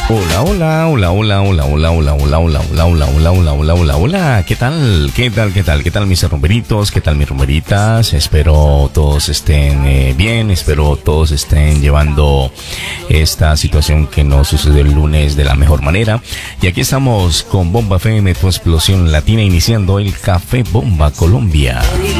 Hola, hola, hola, hola, hola, hola, hola, hola, hola, hola, hola, hola, hola, hola, hola, hola. ¿Qué tal? ¿Qué tal? ¿Qué tal? ¿Qué tal mis rumberitos? ¿Qué tal mis rumberitas? Espero todos estén bien, espero todos estén llevando esta situación que nos sucedió el lunes de la mejor manera. Y aquí estamos con Bomba FM, tu explosión latina, iniciando el Café Bomba Colombia.